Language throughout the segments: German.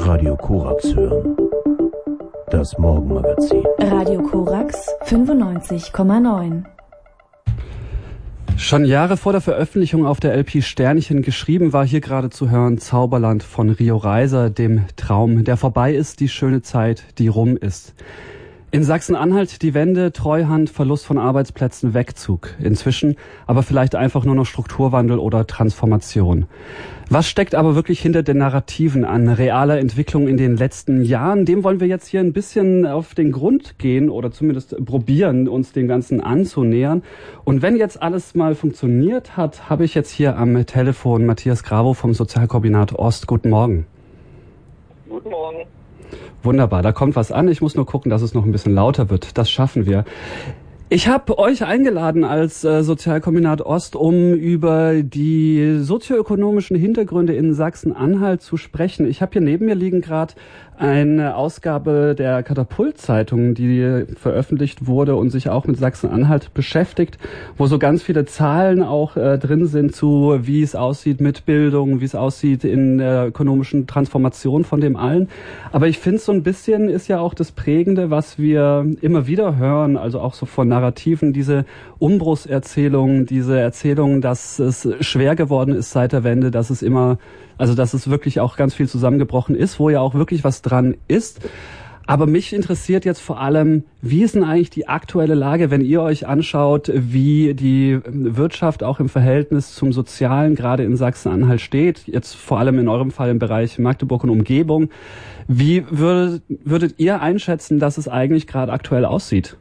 Radio Korax hören. Das Morgenmagazin. Radio Korax 95,9. Schon Jahre vor der Veröffentlichung auf der LP Sternchen geschrieben war hier gerade zu hören Zauberland von Rio Reiser, dem Traum, der vorbei ist, die schöne Zeit, die rum ist. In Sachsen-Anhalt die Wende, Treuhand, Verlust von Arbeitsplätzen, Wegzug. Inzwischen aber vielleicht einfach nur noch Strukturwandel oder Transformation. Was steckt aber wirklich hinter den Narrativen an realer Entwicklung in den letzten Jahren? Dem wollen wir jetzt hier ein bisschen auf den Grund gehen oder zumindest probieren, uns dem Ganzen anzunähern. Und wenn jetzt alles mal funktioniert hat, habe ich jetzt hier am Telefon Matthias Gravo vom Sozialkombinat Ost. Guten Morgen. Guten Morgen. Wunderbar, da kommt was an. Ich muss nur gucken, dass es noch ein bisschen lauter wird. Das schaffen wir. Ich habe euch eingeladen als Sozialkombinat Ost, um über die sozioökonomischen Hintergründe in Sachsen-Anhalt zu sprechen. Ich habe hier neben mir liegen gerade eine Ausgabe der Katapult-Zeitung, die veröffentlicht wurde und sich auch mit Sachsen-Anhalt beschäftigt, wo so ganz viele Zahlen auch drin sind zu, wie es aussieht mit Bildung, wie es aussieht in der ökonomischen Transformation von dem allen. Aber ich finde, so ein bisschen ist ja auch das Prägende, was wir immer wieder hören, also auch so von Narrativen, diese Umbruchserzählung, diese Erzählung, dass es schwer geworden ist seit der Wende, dass es wirklich auch ganz viel zusammengebrochen ist, wo ja auch wirklich was dran ist. Aber mich interessiert jetzt vor allem, wie ist denn eigentlich die aktuelle Lage, wenn ihr euch anschaut, wie die Wirtschaft auch im Verhältnis zum Sozialen gerade in Sachsen-Anhalt steht, jetzt vor allem in eurem Fall im Bereich Magdeburg und Umgebung. Wie würdet ihr einschätzen, dass es eigentlich gerade aktuell aussieht?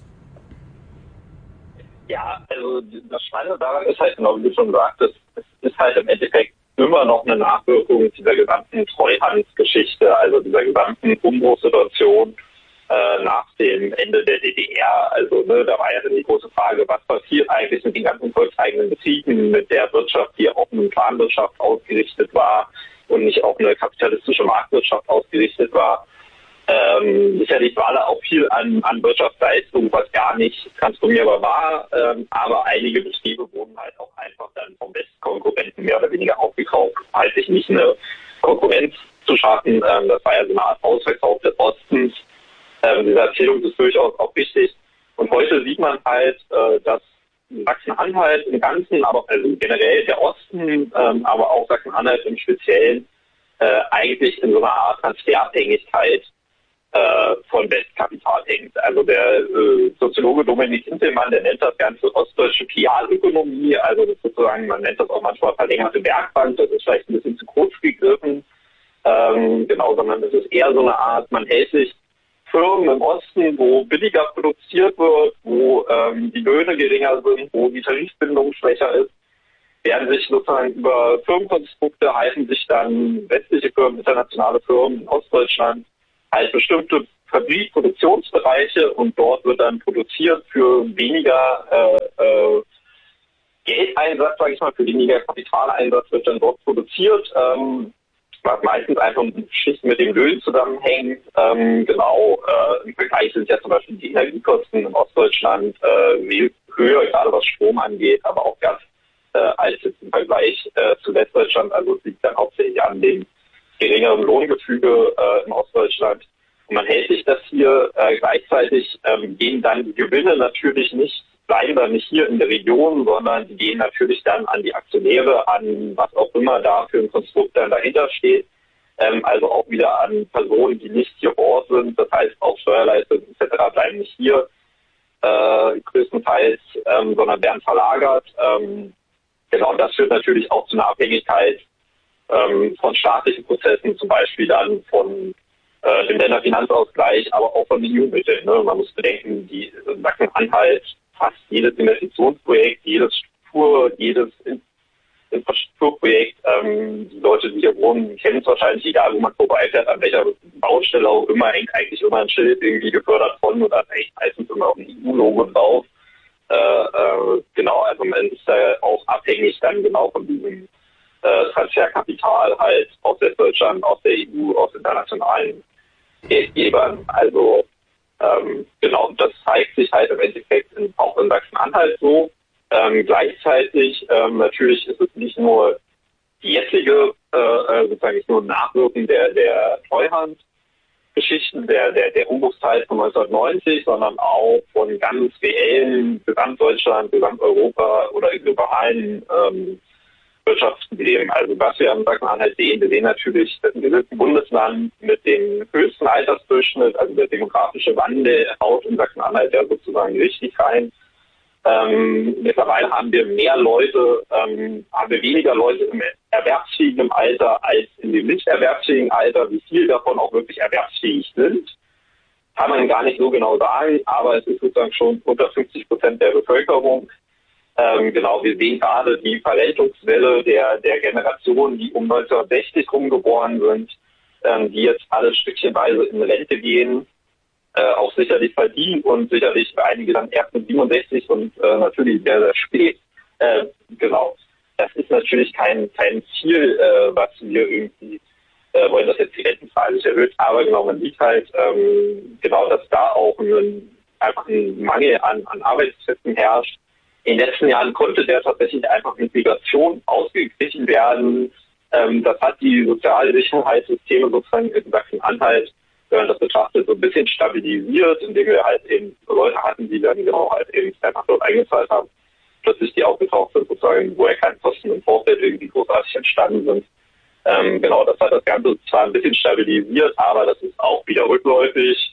Ja, also das Spannende daran ist halt, genau wie du schon sagtest, es ist halt im Endeffekt immer noch eine Nachwirkung dieser gesamten Treuhandsgeschichte, also dieser gesamten Umbruchssituation nach dem Ende der DDR. Also da war ja dann die große Frage, was passiert eigentlich mit den ganzen volkseigenen Betrieben, mit der Wirtschaft, die auf eine Planwirtschaft ausgerichtet war und nicht auf eine kapitalistische Marktwirtschaft ausgerichtet war. Sicherlich war da auch viel an Wirtschaftsleistung, was gar nicht transformierbar war, aber einige Betriebe wurden halt auch einfach dann vom Westkonkurrenten mehr oder weniger aufgekauft, halt sich nicht eine Konkurrenz zu schaffen. Das war ja so eine Art Ausverkauf des Ostens. Diese Erzählung ist durchaus auch wichtig. Und heute sieht man halt, dass Sachsen-Anhalt im Ganzen, aber also generell der Osten, aber auch Sachsen-Anhalt im Speziellen, eigentlich in so einer Art Transferabhängigkeit von Westkapital hängt. Also der Soziologe Dominik Hintelmann, der nennt das Ganze ostdeutsche Pialökonomie, also das sozusagen, man nennt das auch manchmal verlängerte Werkbank, das ist vielleicht ein bisschen zu kurz gegriffen, sondern es ist eher so eine Art, man hält sich Firmen im Osten, wo billiger produziert wird, wo die Löhne geringer sind, wo die Tarifbindung schwächer ist, werden sich sozusagen über Firmenkonstrukte, halten sich dann westliche Firmen, internationale Firmen in Ostdeutschland halt bestimmte Produktionsbereiche und dort wird dann produziert für weniger Geldeinsatz, sage ich mal, für weniger Kapitaleinsatz wird dann dort produziert, was meistens einfach schlicht mit dem Löhnen zusammenhängt. Im Vergleich sind ja zum Beispiel die Energiekosten in Ostdeutschland viel höher, gerade was Strom angeht, aber auch Gas als jetzt im Vergleich zu Westdeutschland. Also es liegt dann hauptsächlich an dem geringeren Lohngefüge in Ostdeutschland. Und man hält sich das hier gleichzeitig, gehen dann die Gewinne natürlich nicht, bleiben dann nicht hier in der Region, sondern die gehen natürlich dann an die Aktionäre, an was auch immer da für ein Konstrukt dann dahinter steht. Also auch wieder an Personen, die nicht hier vor Ort sind. Das heißt, auch Steuerleistungen etc. bleiben nicht hier größtenteils, sondern werden verlagert. Das führt natürlich auch zu einer Abhängigkeit von staatlichen Prozessen, zum Beispiel dann von dem Länderfinanzausgleich, aber auch von EU-Mitteln. Ne? Man muss bedenken, die Sachsen-Anhalt, fast jedes Investitionsprojekt, jedes Infrastrukturprojekt, die Leute, die hier wohnen, kennen es wahrscheinlich, egal wo man vorbeifährt, an welcher Baustelle auch immer, hängt eigentlich immer ein Schild irgendwie gefördert von oder echt meistens immer auch ein EU-Logo drauf. Also man ist da auch abhängig dann genau von diesem Transferkapital halt aus Westdeutschland, aus der EU, aus internationalen Geldgebern. Also das zeigt sich halt im Endeffekt auch in Sachsen-Anhalt so. Gleichzeitig natürlich ist es nicht nur die jetzige sozusagen nicht nur Nachwirken der Treuhandgeschichten, der Umbruchszeit von 1990, sondern auch von ganz reellen Gesamtdeutschland, Gesamteuropa oder globalen Wirtschaftsproblemen. Also was wir am Sachsen-Anhalt sehen, wir sehen natürlich, wir sind ein Bundesland mit dem höchsten Altersdurchschnitt, also der demografische Wandel haut in Sachsen-Anhalt ja sozusagen richtig rein. Mittlerweile haben wir weniger Leute im erwerbsfähigen Alter als in dem nicht erwerbsfähigen Alter. Wie viel davon auch wirklich erwerbsfähig sind, kann man gar nicht so genau sagen, aber es ist sozusagen schon unter 50% der Bevölkerung. Wir sehen gerade die Verrentungswelle der Generationen, die um 1960 rumgeboren sind, die jetzt alle stückchenweise in Rente gehen, auch sicherlich verdient und sicherlich für einige dann erst mit 67 und natürlich sehr, sehr spät. Das ist natürlich kein Ziel, was wir irgendwie wollen, dass jetzt die Rentenzahl sich erhöht, aber man sieht halt, dass da auch einfach ein Mangel an Arbeitskräften herrscht. In den letzten Jahren konnte der tatsächlich einfach mit Migration ausgeglichen werden. Das hat die Sozialsicherheitssysteme sozusagen in Sachsen-Anhalt, wenn man das betrachtet, so ein bisschen stabilisiert, indem wir halt eben Leute hatten, die dann halt eben einfach dort eingezahlt haben, plötzlich die aufgetaucht sind, sozusagen, wo ja keine Kosten im Vorfeld irgendwie großartig entstanden sind. Das hat das Ganze zwar ein bisschen stabilisiert, aber das ist auch wieder rückläufig.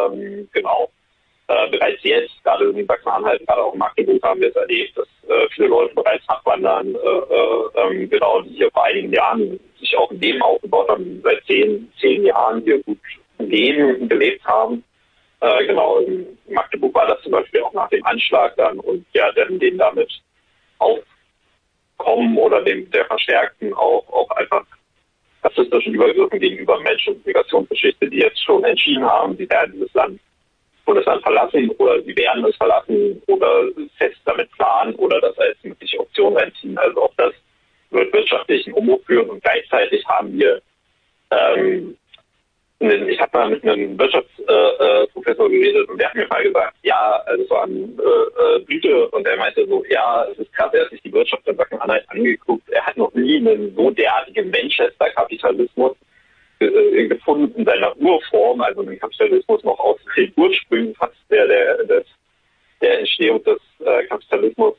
Bereits jetzt, gerade in Sachsen-Anhalt, gerade auch in Magdeburg haben wir es erlebt, dass viele Leute bereits abwandern, die hier vor einigen Jahren sich auch ein Leben aufgebaut haben, seit 10 Jahren hier gut gelebt haben. In Magdeburg war das zum Beispiel auch nach dem Anschlag dann und dann den damit aufkommen oder der verstärkten auch einfach rassistischen Übergriffen gegenüber Menschen- und Migrationsgeschichte, die jetzt schon entschieden haben, sie werden dieses Bundesland verlassen oder sie werden es verlassen oder fest damit planen oder das als mögliche Option reinziehen. Also auch das wird wirtschaftlichen Umbruch führen und gleichzeitig haben wir ich habe mal mit einem Wirtschaftsprofessor geredet und der hat mir mal gesagt, es war ein Brite und er meinte so, es ist krass, er hat sich die Wirtschaft in Sachsen-Anhalt angeguckt, er hat noch nie einen so derartigen Manchester-Kapitalismus gefunden in seiner Urform, also den Kapitalismus noch aus den Ursprüngen fast der Entstehung des Kapitalismus,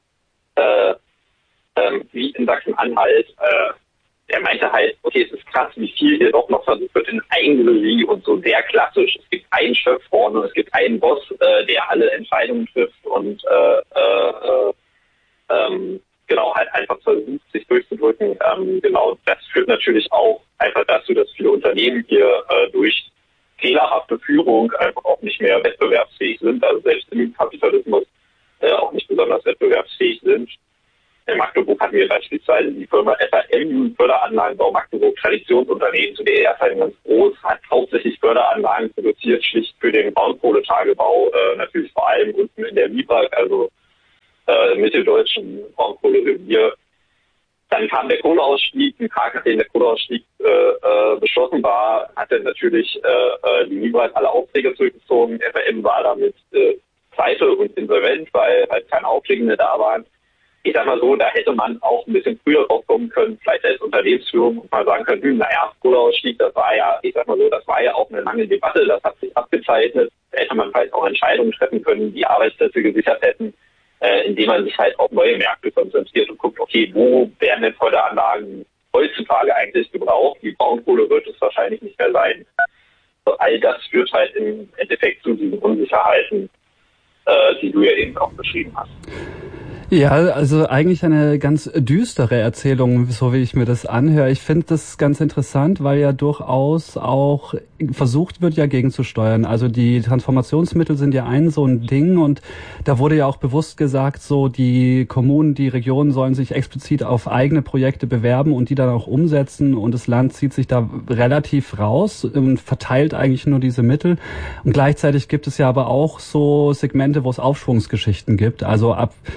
wie in Sachsen-Anhalt. Er meinte halt, okay, es ist krass, wie viel hier doch noch versucht wird in Eigenregie und so sehr klassisch. Es gibt einen Chef vorne und es gibt einen Boss, der alle Entscheidungen trifft und halt einfach versucht, sich durchzudrücken. Das führt natürlich auch einfach dazu, dass viele Unternehmen hier durch fehlerhafte Führung einfach auch nicht mehr wettbewerbsfähig sind, also selbst im Kapitalismus auch nicht besonders wettbewerbsfähig sind. In Magdeburg hatten wir beispielsweise die Firma FAM, Förderanlagenbau Magdeburg, Traditionsunternehmen, zu der erst ganz groß, hat hauptsächlich Förderanlagen produziert, schlicht für den Braunkohletagebau, natürlich vor allem unten in der Wieberg, also im mitteldeutschen Braunkohlerevier. Dann kam der Kohleausstieg, ein Tag nachdem der Kohleausstieg beschlossen war, hat dann natürlich die Wieberg alle Aufträge zurückgezogen. FAM war damit pleite und insolvent, weil halt keine Aufträge mehr da waren. Ich sag mal so, da hätte man auch ein bisschen früher rauskommen können, vielleicht als Unternehmensführung und mal sagen können, Kohleausstieg, das war ja auch eine lange Debatte, das hat sich abgezeichnet. Da hätte man vielleicht auch Entscheidungen treffen können, die Arbeitsplätze gesichert hätten, indem man sich halt auf neue Märkte konzentriert und guckt, okay, wo werden denn Förderanlagen heutzutage eigentlich gebraucht? Die Braunkohle wird es wahrscheinlich nicht mehr sein. Also all das führt halt im Endeffekt zu diesen Unsicherheiten, die du ja eben auch beschrieben hast. Ja, also eigentlich eine ganz düstere Erzählung, so wie ich mir das anhöre. Ich finde das ganz interessant, weil ja durchaus auch versucht wird, ja gegenzusteuern. Also die Transformationsmittel sind ja so ein Ding und da wurde ja auch bewusst gesagt, so die Kommunen, die Regionen sollen sich explizit auf eigene Projekte bewerben und die dann auch umsetzen und das Land zieht sich da relativ raus und verteilt eigentlich nur diese Mittel. Und gleichzeitig gibt es ja aber auch so Segmente, wo es Aufschwungsgeschichten gibt. Also abgesehen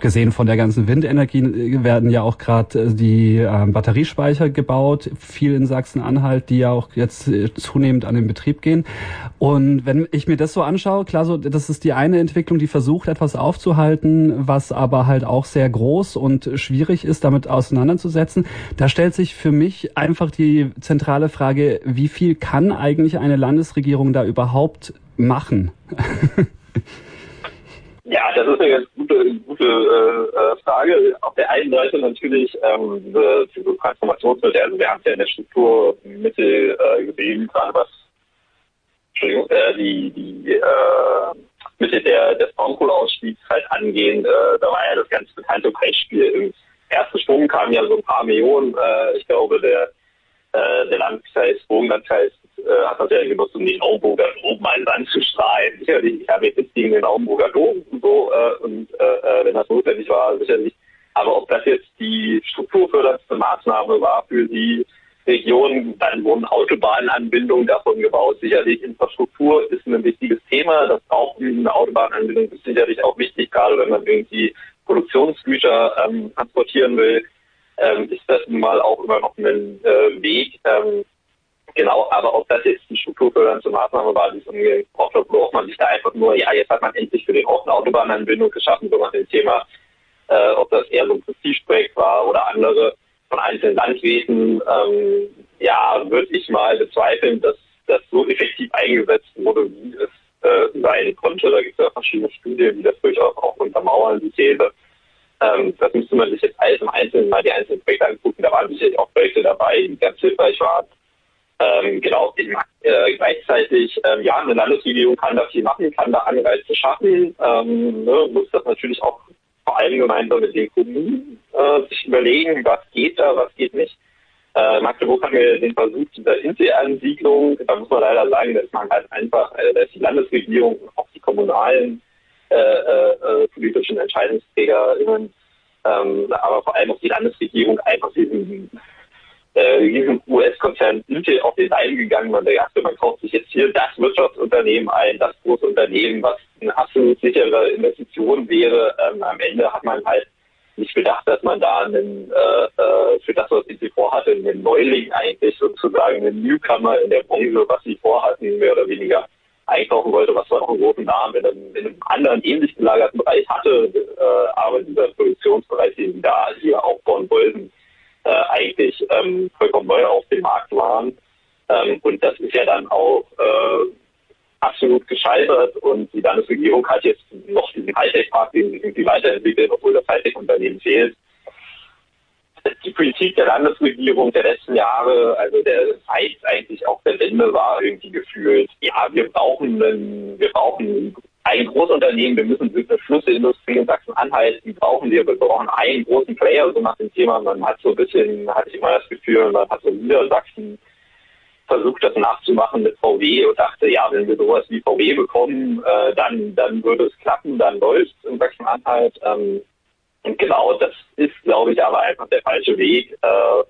abgesehen von der ganzen Windenergie werden ja auch gerade die Batteriespeicher gebaut, viel in Sachsen-Anhalt, die ja auch jetzt zunehmend an den Betrieb gehen. Und wenn ich mir das so anschaue, klar, so das ist die eine Entwicklung, die versucht, etwas aufzuhalten, was aber halt auch sehr groß und schwierig ist, damit auseinanderzusetzen. Da stellt sich für mich einfach die zentrale Frage, wie viel kann eigentlich eine Landesregierung da überhaupt machen? Ja, das ist eine ganz gute Frage. Auf der einen Seite natürlich diese Transformationsmittel, also wir haben ja in der Strukturmittel gesehen, gerade was die Mittel des Braunkohleausstiegs halt angehen, da war ja das ganz bekannte Beispiel. Im ersten Schwung kamen ja so ein paar Millionen, ich glaube der Landkreis, Burgenlandkreis, hat das ja genutzt, um den Naumburger Dom einen Sand zu strahlen. Sicherlich, ich habe jetzt nichts gegen den Naumburger Dom und so, wenn das notwendig war, sicherlich. Aber ob das jetzt die strukturförderndste Maßnahme war für die Region, dann wurden Autobahnanbindungen davon gebaut. Sicherlich Infrastruktur ist ein wichtiges Thema. Das braucht eine Autobahnanbindung, ist sicherlich auch wichtig, gerade wenn man irgendwie Produktionsgüter transportieren will. Ist das nun mal auch immer noch ein Weg. Genau, aber ob das jetzt die strukturfördernde Maßnahme war, die es umgekehrt braucht man sich da einfach nur, ja, jetzt hat man endlich für den Ort eine Autobahnanbindung geschaffen, so nach dem Thema, ob das eher so ein Prestigeprojekt war oder andere von einzelnen Landräten, würde ich mal bezweifeln, dass das so effektiv eingesetzt wurde, wie es sein konnte. Da gibt es ja verschiedene Studien, die das durchaus auch untermauern, die These. Das müsste man sich jetzt alles im Einzelnen mal die einzelnen Projekte angucken. Da waren sicherlich auch Projekte dabei, die ganz hilfreich waren. Gleichzeitig, eine Landesregierung kann da viel machen, kann da Anreize schaffen, muss das natürlich auch vor allem gemeinsam mit den Kommunen sich überlegen, was geht da, was geht nicht. Magdeburg haben wir den Versuch dieser Inselansiedlung, da muss man leider sagen, dass man halt einfach, da ist die Landesregierung und auch die kommunalen politischen EntscheidungsträgerInnen, aber vor allem auch die Landesregierung einfach diesem US-Konzern Intel auf den Leim gegangen. Man dachte, man kauft sich jetzt hier das Wirtschaftsunternehmen ein, das große Unternehmen, was eine absolut sichere Investition wäre. Am Ende hat man halt nicht bedacht, dass man da für das, was Intel vorhatte, einen Neuling eigentlich sozusagen, einen Newcomer in der Branche, was sie vorhatten, mehr oder weniger einkaufen wollte, was zwar noch einen großen Namen in einem anderen ähnlich gelagerten Bereich hatte, aber dieser Produktionsbereich, den sie da hier aufbauen wollten, eigentlich vollkommen neu auf dem Markt waren. Und das ist ja dann auch absolut gescheitert und die Landesregierung hat jetzt noch diesen Hightech-Park, den sie irgendwie weiterentwickelt, obwohl das Hightech-Unternehmen fehlt. Die Politik der Landesregierung der letzten Jahre, also der Zeit eigentlich auch der Wende, war irgendwie gefühlt, ja, wir brauchen ein Großunternehmen, wir müssen eine Schlüsselindustrie in Sachsen-Anhalt, wir brauchen einen großen Player, so nach dem Thema. Man hat so ein bisschen, hatte ich immer das Gefühl, man hat so Niedersachsen versucht, das nachzumachen mit VW und dachte, ja, wenn wir sowas wie VW bekommen, dann würde es klappen, dann läuft es in Sachsen-Anhalt. Und genau, das ist, glaube ich, aber einfach der falsche Weg.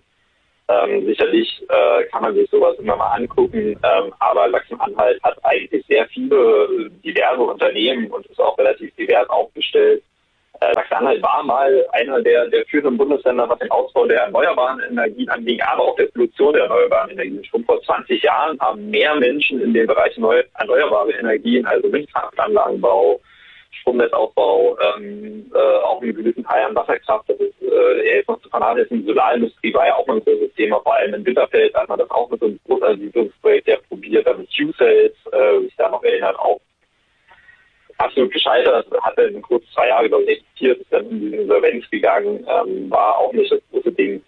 Sicherlich kann man sich sowas immer mal angucken, aber Sachsen-Anhalt hat eigentlich sehr viele diverse Unternehmen und ist auch relativ divers aufgestellt. Sachsen-Anhalt war mal einer der führenden Bundesländer, was den Ausbau der erneuerbaren Energien anging, aber auch der Produktion der erneuerbaren Energien. Schon vor 20 Jahren haben mehr Menschen in den Bereichen erneuerbare Energien, also Windkraftanlagenbau, Stromnetzaufbau, auch einen gewissen Teil an Wasserkraft, das ist jetzt noch zu vernachlässigen. Die Solarindustrie war ja auch mal ein großes Thema, vor allem in Winterfeld hat man das auch mit so einem Großansiedlungsprojekt probiert, damit Q-Cells, sich da noch erinnert, auch absolut gescheitert, hat dann kurz 2 Jahre, glaube ich, existiert, ist dann in die Insolvenz gegangen, war auch nicht das große Ding.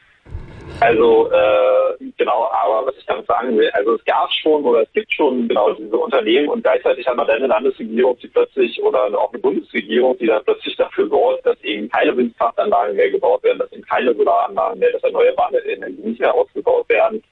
Also, genau, aber was ich damit sagen will, also es gibt schon genau diese Unternehmen und gleichzeitig hat man dann eine Landesregierung, die plötzlich, oder auch eine Bundesregierung, die dann plötzlich dafür sorgt, dass eben keine Windkraftanlagen mehr gebaut werden, dass eben keine Solaranlagen mehr, dass erneuerbare Energien nicht mehr ausgebaut werden.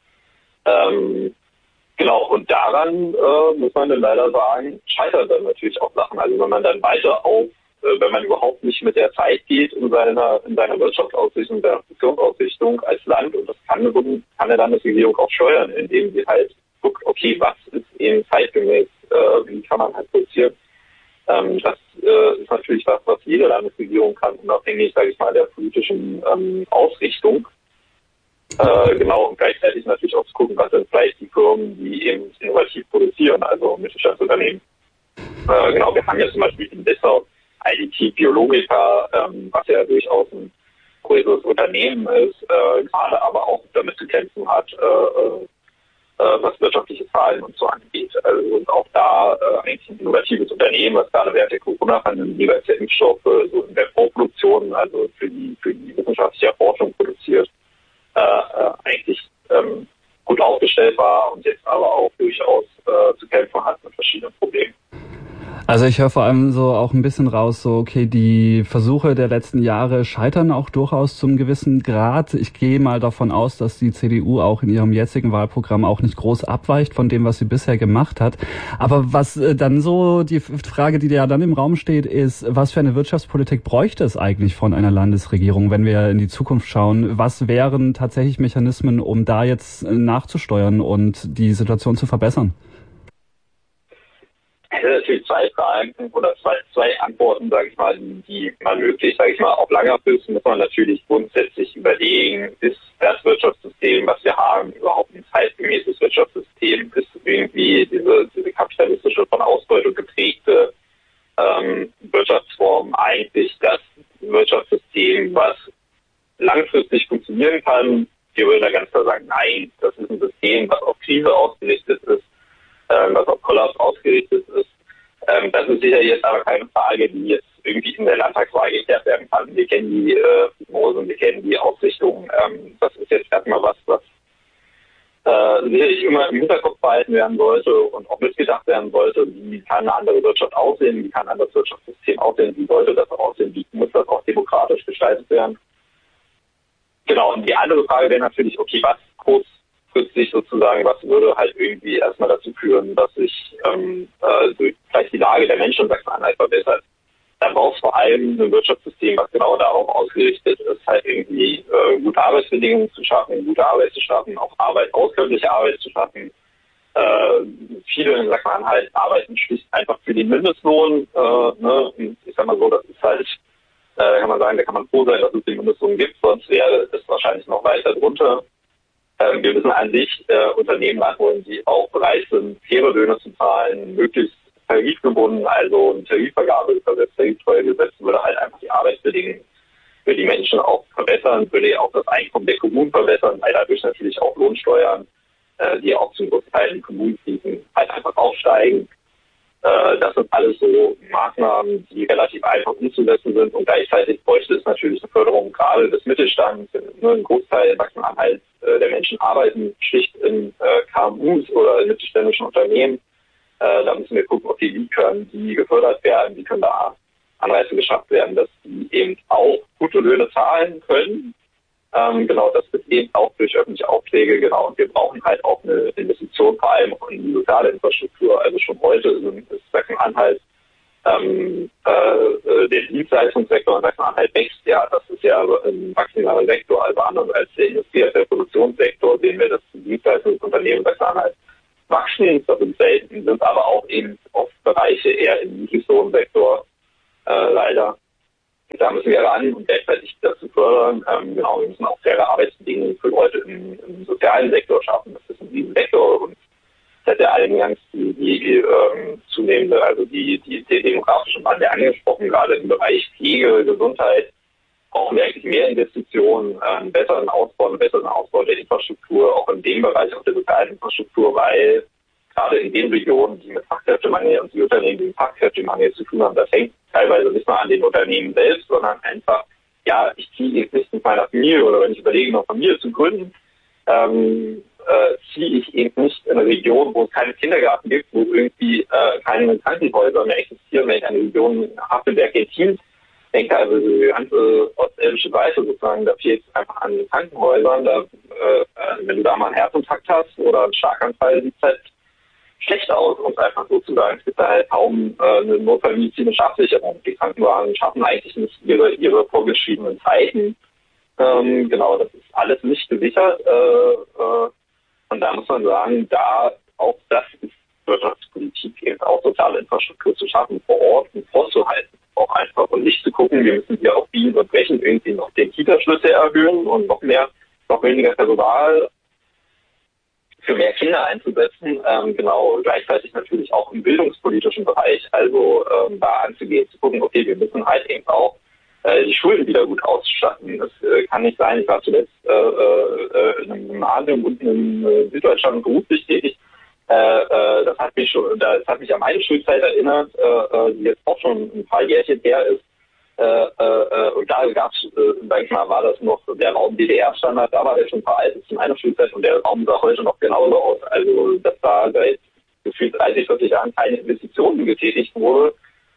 Genau, und daran muss man dann leider sagen, scheitert dann natürlich auch Sachen. Also wenn man dann weiter wenn man überhaupt nicht mit der Zeit geht in seiner Wirtschaftsausrichtung, in seiner Funktionsausrichtung als Land, und das kann eine Landesregierung auch steuern, indem sie halt guckt, okay, was ist eben zeitgemäß, wie kann man halt produzieren. Das ist natürlich was jede Landesregierung kann, unabhängig, sage ich mal, der politischen Ausrichtung. Genau, und gleichzeitig natürlich auch zu gucken, was sind vielleicht die Firmen, die eben innovativ produzieren, also Mittelstandsunternehmen. Genau, wir haben ja zum Beispiel in Dessau IDT Biologica, was ja durchaus ein größeres Unternehmen ist, gerade aber auch damit zu kämpfen hat, was wirtschaftliche Zahlen und so angeht. Also und auch da eigentlich ein innovatives Unternehmen, was gerade während der Corona-Pandemie jeweils der Impfstoffe so in der Vorproduktion, also für die wissenschaftliche Erforschung produziert, eigentlich gut aufgestellt war und jetzt aber auch durchaus zu kämpfen hat mit verschiedenen Problemen. Also ich höre vor allem so auch ein bisschen raus, so okay, die Versuche der letzten Jahre scheitern auch durchaus zum gewissen Grad. Ich gehe mal davon aus, dass die CDU auch in ihrem jetzigen Wahlprogramm auch nicht groß abweicht von dem, was sie bisher gemacht hat. Aber was dann so die Frage, die ja dann im Raum steht, ist, was für eine Wirtschaftspolitik bräuchte es eigentlich von einer Landesregierung, wenn wir in die Zukunft schauen? Was wären tatsächlich Mechanismen, um da jetzt nachzusteuern und die Situation zu verbessern? Es sind natürlich zwei Fragen oder zwei Antworten, sage ich mal, die man möglich, sage ich mal, auf langer Frist muss man natürlich grundsätzlich überlegen, ist das Wirtschaftssystem, was wir haben, überhaupt ein zeitgemäßes Wirtschaftssystem, ist irgendwie diese kapitalistische, von Ausbeutung geprägte Wirtschaftsform eigentlich das Wirtschaftssystem, was langfristig funktionieren kann. Wir würden da ganz klar sagen, nein, das ist ein System, was auf Krise ausgerichtet ist, was auf Kollaps ausgerichtet ist. Das ist sicher jetzt aber keine Frage, die jetzt irgendwie in der Landtagswahl geklärt werden kann. Wir kennen die Prognosen, wir kennen die Ausrichtung. Das ist jetzt erstmal was sicherlich immer im Hinterkopf behalten werden sollte und auch mitgedacht werden sollte. Wie kann eine andere Wirtschaft aussehen? Wie kann ein anderes Wirtschaftssystem aussehen? Wie sollte das aussehen? Wie muss das auch demokratisch gestaltet werden? Genau, und die andere Frage wäre natürlich, okay, was kurzfristig sozusagen, was würde halt irgendwie erstmal dazu führen, dass sich vielleicht die Lage der Menschen in Sachsen-Anhalt verbessert. Da braucht es vor allem ein Wirtschaftssystem, was genau darauf ausgerichtet ist, halt irgendwie gute Arbeitsbedingungen zu schaffen, gute Arbeit zu schaffen, auch auskömmliche Arbeit zu schaffen. Viele in Sachsen-Anhalt arbeiten schlicht einfach für den Mindestlohn. Ne? Und ich sag mal so, das ist halt, kann man sagen, da kann man froh sein, dass es den Mindestlohn gibt, sonst wäre es wahrscheinlich noch weiter drunter. Wir müssen an sich Unternehmen anholen, die auch bereit sind, faire Löhne zu zahlen, möglichst tarifgebunden, also eine Tarifvergabe, Tariftreue gesetzt, würde halt einfach die Arbeitsbedingungen für die Menschen auch verbessern, würde auch das Einkommen der Kommunen verbessern, weil dadurch natürlich auch Lohnsteuern, die auch zum Großteil die Kommunen fließen, halt einfach aufsteigen. Das sind alles so Maßnahmen, die relativ einfach umzusetzen sind und gleichzeitig bräuchte es natürlich eine Förderung gerade des Mittelstands. Nur ein Großteil in Sachsen-Anhalt der Menschen arbeiten schlicht in KMUs oder in mittelständischen Unternehmen. Da müssen wir gucken, okay, wie können die gefördert werden, wie können da Anreize geschafft werden, dass die eben auch gute Löhne zahlen können. Genau, das wird eben auch durch öffentliche Aufträge, genau. Und wir brauchen halt auch eine Investition, vor allem auch in die soziale Infrastruktur. Also schon heute ist Sachsen-Anhalt, der Dienstleistungssektor in Sachsen-Anhalt wächst ja. Das ist ja ein maximaler Sektor, also anders als der Industrie, als der Produktionssektor, sehen wir, dass die Dienstleistungsunternehmen in Sachsen-Anhalt wachsen. Das sind selten, sind aber auch eben oft Bereiche eher im Niedriglohnsektor, leider. Da müssen wir ran und gleichzeitig dazu fördern. Genau, wir müssen auch faire Arbeitsbedingungen für Leute im sozialen Sektor schaffen. Das ist in diesem Sektor und das hat ja eingangs die zunehmende, also die demografische Wandel angesprochen, gerade im Bereich Pflege, Gesundheit, brauchen wir eigentlich mehr Investitionen, einen besseren Ausbau der Infrastruktur, auch in dem Bereich, auch der sozialen Infrastruktur, weil gerade in den Regionen, die mit Fachkräftemangel und die Unternehmen, die mit Fachkräftemangel zu tun haben, das hängt teilweise nicht mal an den Unternehmen selbst, sondern einfach, ja, ich ziehe jetzt nicht mit meiner Familie oder wenn ich überlege, eine Familie zu gründen, ziehe ich eben nicht in eine Region, wo es keinen Kindergarten gibt, wo irgendwie keine Krankenhäuser mehr existieren, wenn ich an die Region Havelberg-Gentil denke, also die ganze ostelbische Seite sozusagen, da fehlt es einfach an den Krankenhäusern, da, wenn du da mal einen Herzinfarkt hast oder einen Schlaganfall, sieht es halt schlecht aus, um es einfach so zu sagen. Es gibt da halt kaum eine notfallmedizinische Absicherung. Die Krankenwagen schaffen eigentlich nicht ihre vorgeschriebenen Zeiten. Genau, das ist alles nicht gesichert. Und da muss man sagen, da auch das ist Wirtschaftspolitik eben auch soziale Infrastruktur zu schaffen vor Ort und vorzuhalten. Auch einfach und nicht zu gucken, wir müssen hier auf Biegen und Brechen irgendwie noch den Kitaschlüssel erhöhen und noch weniger Personal für mehr Kinder einzusetzen, genau, gleichzeitig natürlich auch im bildungspolitischen Bereich, also da anzugehen, zu gucken, okay, wir müssen halt eben auch die Schulen wieder gut ausstatten. Das kann nicht sein. Ich war zuletzt in einem Gymnasium unten in Süddeutschland beruflich tätig. Das hat mich an meine Schulzeit erinnert, die jetzt auch schon ein paar Jährchen her ist. Und da gab's, sag ich mal, war das noch der Raum DDR-Standard, da war der schon veraltet zu meiner Schulzeit und der Raum sah heute noch genauso aus. Also, dass da seit gefühlt 30, 40 Jahren keine Investitionen getätigt wurde,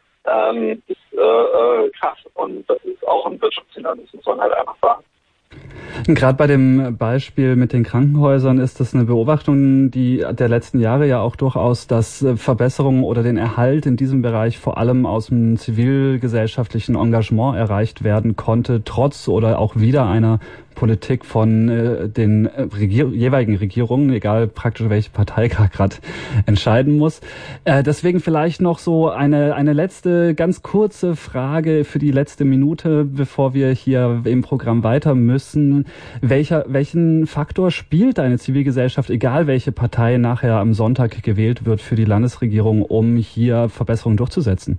ist krass. Und das ist auch ein Wirtschaftsfehler, das muss man halt einfach sagen. Gerade bei dem Beispiel mit den Krankenhäusern ist das eine Beobachtung, die der letzten Jahre ja auch durchaus, dass Verbesserungen oder den Erhalt in diesem Bereich vor allem aus dem zivilgesellschaftlichen Engagement erreicht werden konnte, trotz oder auch wieder einer Politik von den jeweiligen Regierungen, egal praktisch welche Partei gerade entscheiden muss. Deswegen vielleicht noch so eine letzte, ganz kurze Frage für die letzte Minute, bevor wir hier im Programm weiter müssen. Welchen Faktor spielt eine Zivilgesellschaft, egal welche Partei nachher am Sonntag gewählt wird, für die Landesregierung, um hier Verbesserungen durchzusetzen?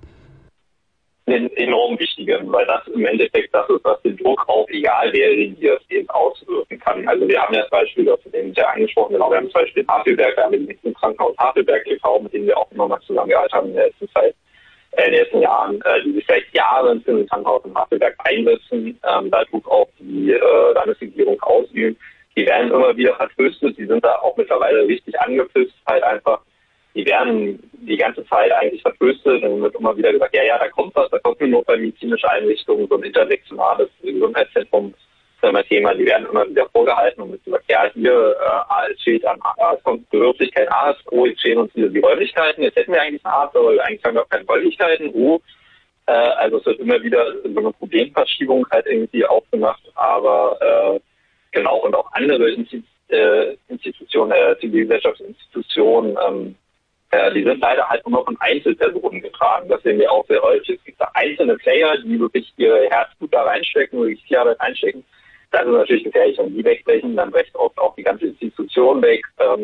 Enorm wichtige, weil das im Endeffekt das ist, was den Druck auf egal wer regiert eben auswirken kann. Also wir haben ja das Beispiel, das den ja angesprochen, genau, wir haben zum Beispiel Havelberg, wir haben den Krankenhaus Havelberg gekauft, mit dem wir auch immer mal zusammengearbeitet haben in der letzten Zeit, in den letzten Jahren, die sich seit Jahren für ein Krankenhaus in Havelberg einsetzen, da Druck auf die Landesregierung ausüben. Die werden immer wieder vertröstet, die sind da auch mittlerweile richtig angepisst, halt einfach. Die werden die ganze Zeit eigentlich vertröstet und wird immer wieder gesagt, ja, da kommt was, da kommt eine notfallmedizinische Einrichtung, so ein intersektionales Gesundheitszentrum, das ist immer Thema, die werden immer wieder vorgehalten und wird gesagt, ja, hier, es fehlt an Bedürftigkeit ASO, jetzt fehlen uns hier die Räumlichkeiten, jetzt hätten wir eigentlich eine Arzt, aber eigentlich haben wir auch keine Räumlichkeiten, also es wird immer wieder so eine Problemverschiebung halt irgendwie aufgemacht, aber genau, und auch andere Institutionen, Zivilgesellschaftsinstitutionen, die sind leider halt nur von Einzelpersonen getragen. Das sehen wir auch sehr häufig. Es gibt da einzelne Player, die wirklich ihr Herzblut da reinstecken, wirklich viel Arbeit reinstecken. Das ist natürlich gefährlich, wenn die wegbrechen, dann brecht oft auch die ganze Institution weg.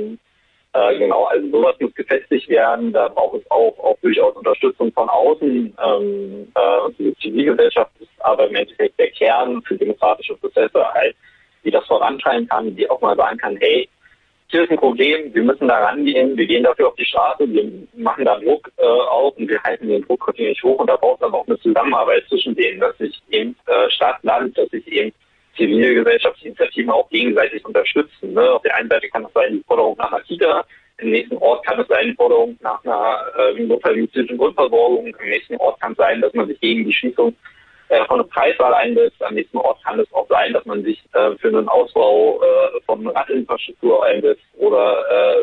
Genau, also sowas muss gefestigt werden. Da braucht es auch durchaus Unterstützung von außen. Und die Zivilgesellschaft ist aber im Endeffekt der Kern für demokratische Prozesse halt, die das vorantreiben kann, die auch mal sagen kann, hey, hier ist ein Problem, wir müssen da rangehen, wir gehen dafür auf die Straße, wir machen da Druck auf und wir halten den Druck kontinuierlich hoch und da braucht es aber auch eine Zusammenarbeit zwischen denen, dass sich eben Stadt, Land, dass sich eben Zivilgesellschaftsinitiativen auch gegenseitig unterstützen. Ne? Auf der einen Seite kann es sein, die Forderung nach einer Kita, im nächsten Ort kann es sein, die Forderung nach einer notfallmedizinischen Grundversorgung, im nächsten Ort kann es sein, dass man sich gegen die Schließung von einer Preiswahl einsetzt. Am nächsten Ort kann es auch sein, dass man sich für einen Ausbau von Radinfrastruktur einsetzt oder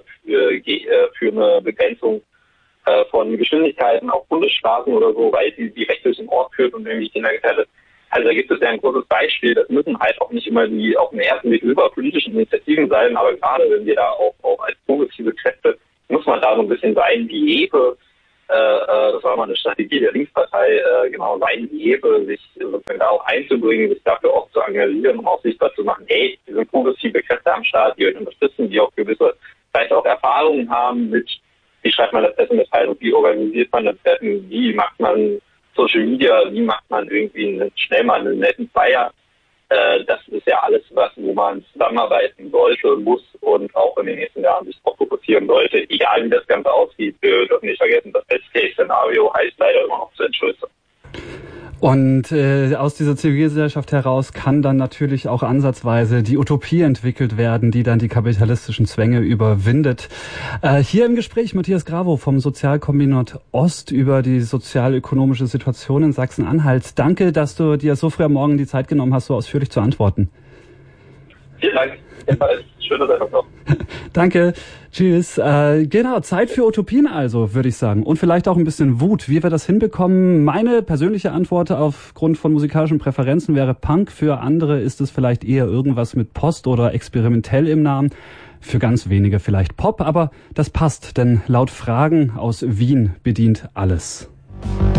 für eine Begrenzung von Geschwindigkeiten auf Bundesstraßen oder so, weil sie direkt durch den Ort führt und irgendwie Kinder gefährdet. Also da gibt es ja ein großes Beispiel. Das müssen halt auch nicht immer die auf den ersten Blick überpolitischen Initiativen sein, aber gerade wenn wir da auch als progressive Kräfte, muss man da so ein bisschen sein wie Hefe. Das war mal eine Strategie der Linkspartei, genau sein wie Hefe, sich sozusagen da auch einzubringen, sich dafür auch zu engagieren, um auch sichtbar zu machen, hey, wir sind progressive Kräfte am Start, die euch unterstützen, die auch gewisse, vielleicht auch Erfahrungen haben mit, wie schreibt man das Pressemitteilung, wie organisiert man das Treffen, wie macht man Social Media, wie macht man irgendwie schnell mal einen netten Flyer. Das ist ja alles was, wo man zusammenarbeiten sollte, muss und auch in den nächsten Jahren sich darauf fokussieren sollte. Egal wie das Ganze aussieht, wir dürfen nicht vergessen, das Best-Case-Szenario heißt leider immer noch zu entschlüsseln. Und aus dieser Zivilgesellschaft heraus kann dann natürlich auch ansatzweise die Utopie entwickelt werden, die dann die kapitalistischen Zwänge überwindet. Hier im Gespräch Matthias Grawow vom Sozialkombinat Ost über die sozial-ökonomische Situation in Sachsen-Anhalt. Danke, dass du dir so früh am Morgen die Zeit genommen hast, so ausführlich zu antworten. Vielen Dank. Schöne Sache noch. Danke. Tschüss. Genau, Zeit für Utopien also, würde ich sagen. Und vielleicht auch ein bisschen Wut. Wie wir das hinbekommen, meine persönliche Antwort aufgrund von musikalischen Präferenzen wäre Punk. Für andere ist es vielleicht eher irgendwas mit Post oder experimentell im Namen. Für ganz wenige vielleicht Pop, aber das passt, denn laut Fragen aus Wien bedient alles.